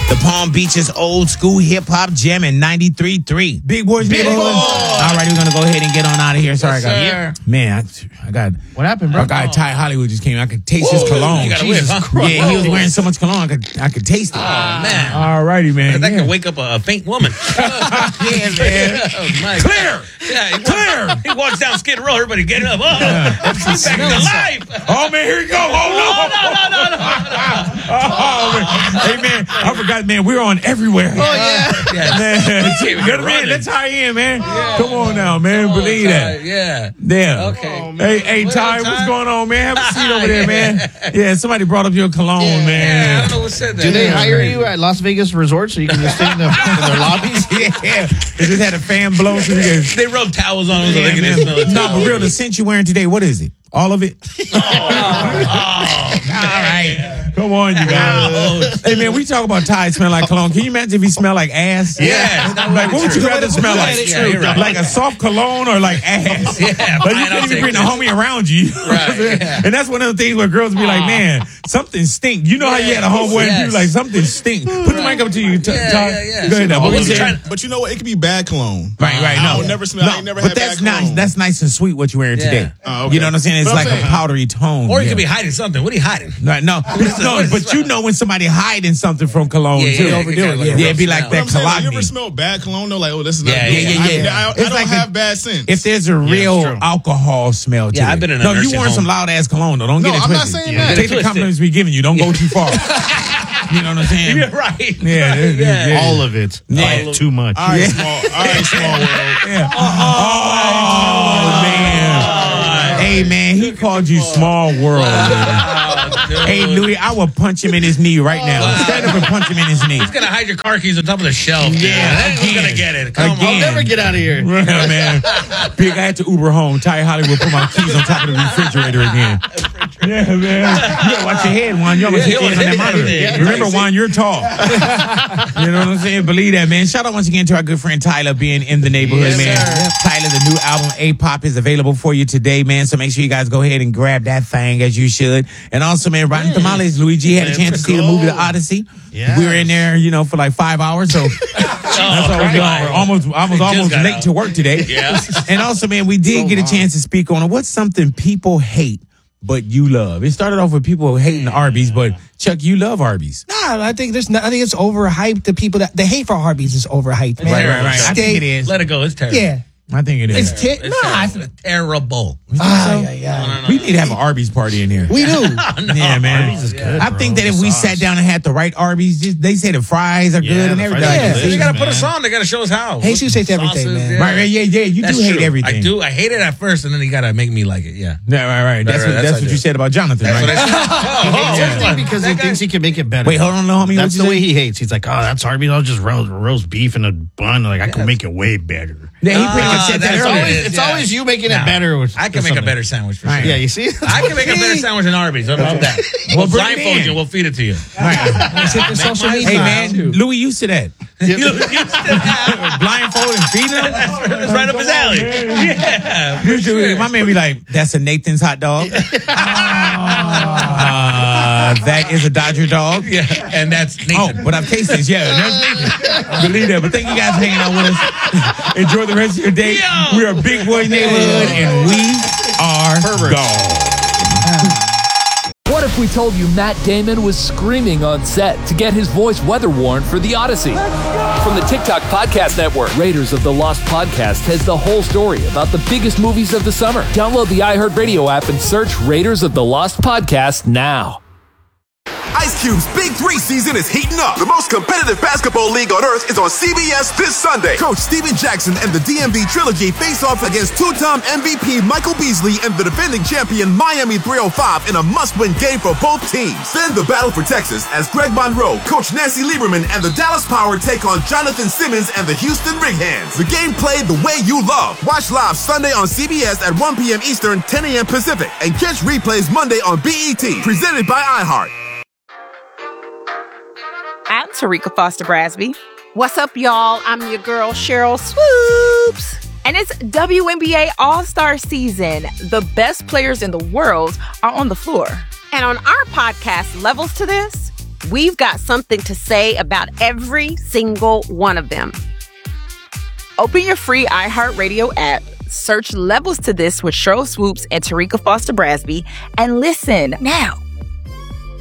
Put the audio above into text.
The Palm Beach's old school hip hop jam in 93.3. Big Boys Neighborhood. All right, we're gonna go ahead and get on out of here. Sorry, I got. What happened, bro? Our guy Ty Hollywood just came. I could taste his cologne. You got a whiff, huh? Yeah, he was wearing so much cologne. I could taste it. Oh, man. All righty, man. That could wake up a faint woman. Yeah, man. Oh, my Clear. Yeah, Clear. He walks down Skid Row. Everybody get up. He's back to life. Oh man, here you go. Oh no. No. Oh, man. Hey man, I forgot, man. We're on everywhere. Oh, yeah. Man, We're you know what I mean? running. Let's tie in, man. Come on now, man. Believe that. Yeah. Yeah. Okay. Hey, Ty, what's going on, man? Have a seat over there, Yeah. man. Yeah, somebody brought up your cologne, Yeah, I man. don't know what said that. Do they Yeah. hire you at Las Vegas Resort so you can just stay in their lobbies? Yeah. They just had a fan blow so you can. They rub towels on them so Yeah, they can man. just smell it. No, but real, the scent you're wearing today, what is it? All of it? All right. Come on, you guys. Hey, man, we talk about Ty smell like cologne. Can you imagine if he smelled like ass? Yeah. Like, what would you rather smell like? Yeah, you're right. Like a soft cologne or like ass? Yeah, Like, fine, you I'll can't even take bring the this. homie around you. Right, yeah. And that's one of the things where girls be like, man, something stink. You know how you had a homeboy and you like, something stink. Put the mic up to you, Ty. Yeah. Go ahead now. What All was of it? it. But you know what? It could be bad cologne. Right. No, I would never smell. I ain't never but had that's bad cologne. that's nice and sweet what you're wearing today. Oh, okay. You know what I'm saying? It's But I'm like a saying- powdery tone. Or you yeah. could be hiding something. What are you hiding? Right, no, but you know when somebody hiding something from cologne Yeah, too. yeah, Overdo yeah, it. like a Yeah, rough it'd be like smell. that I'm saying, like, you ever cologne. smell bad cologne? Though, like, oh, this is not Yeah, good. yeah. I It's don't like have bad scents. If there's a real alcohol smell to Yeah, it. I've been in a No, you nursing wearing some home. loud ass cologne though. Don't No, get it I'm not twisted. saying that. Take the Twisted. compliments we giving you. Don't go too far. You know what I'm saying? You're right. Yeah, yeah. All of it. Yeah. Like, too much. All right, small world. Yeah. Oh, man. Hey man, he called you small world. Man. Hey Louis, I will punch him in his knee right now. Stand up and punch him in his knee. He's gonna hide your car keys on top of the shelf. Yeah, Who's again. gonna get it? Come Again. on. Never get out of here. Yeah, man. Big, I had to Uber home. Ty Hollywood put my keys on top of the refrigerator again. Yeah, man. You gotta watch your head, Juan. You almost hit your head on that monitor. Yeah. Remember, Juan, you're tall. You know what I'm saying? Believe that, man. Shout out once again to our good friend Tyler being in the neighborhood, Yes, man. sir. Tyler, the new album A-Pop is available for you today, man. So make sure you guys go ahead and grab that thing as you should. And also, man, Rotten Tamales, Luigi had a chance to see the movie The Odyssey. Yes. We were in there, for like 5 hours. So that's all we're doing. I was almost got late out. to work today. Yeah. And also, man, we did get a chance to speak on it. What's something people hate but you love? It started off with people hating Arby's, but Chuck, you love Arby's. Nah, I think it's overhyped. The people the hate for Arby's is overhyped. Man. Right. I think it is. Let it go. It's terrible. Yeah, I think it is. it's It's terrible. yeah. We need to have an Arby's party in here. We do. Yeah, man. Arby's is good, I bro. think that if we sat down and had the right Arby's, they say the fries are good and the everything. fries are Yeah. delicious, You gotta put man. us on. They gotta show us how. Hey, she says everything, Sauces, man. Right, yeah. You That's do hate true. everything. I do. I hate it at first, and then you gotta make me like it. Yeah. Yeah, right. That's Right, what that's you said about Jonathan, That's right? what I said. It's everything because he thinks he can make it better. Wait, hold on, little homie. That's what the you way say? he hates. He's like, oh, that's Arby's. I'll just roast beef in a bun. Like, I can make it way better. Yeah, he pretty much said that that's earlier. always- It's Yeah. always you making Nah, it better. I can make a better sandwich for sure. Right. Yeah, you see? I can make a better sandwich than Arby's. How about that? Well, We'll bring it blindfold in. you. We'll feed it to you. Let's hit the social media. Hey, man, Louis used to that. That's Blindfold and feed him. right up his alley. Yeah. My man be like, that's a Nathan's hot dog. That is a Dodger dog. Yeah. And that's Oh, Nathan. but I've tasted this. Yeah, there's Nathan. Believe that. But thank you guys for hanging out with us. Enjoy the rest of your day. Yo. We are Big Boy Neighborhood, and we are gone. What if we told you Matt Damon was screaming on set to get his voice weather warned for The Odyssey? From the TikTok Podcast Network, Raiders of the Lost Podcast has the whole story about the biggest movies of the summer. Download the iHeartRadio app and search Raiders of the Lost Podcast now. Ice Cube's Big 3 season is heating up. The most competitive basketball league on earth is on CBS this Sunday. Coach Steven Jackson and the DMV Trilogy face off against two-time MVP Michael Beasley and the defending champion Miami 305 in a must-win game for both teams. Then the battle for Texas as Greg Monroe, Coach Nancy Lieberman, and the Dallas Power take on Jonathan Simmons and the Houston Rig Hands. The game played the way you love. Watch live Sunday on CBS at 1 p.m. Eastern, 10 a.m. Pacific, and catch replays Monday on BET. Presented by iHeart. I'm Tarika Foster Brasby. What's up, y'all? I'm your girl, Cheryl Swoops. And it's WNBA All-Star Season. The best players in the world are on the floor. And on our podcast, Levels to This, We've got something to say about every single one of them. Open your free iHeartRadio app, search Levels to This with Cheryl Swoops and Tarika Foster Brasby, and listen now.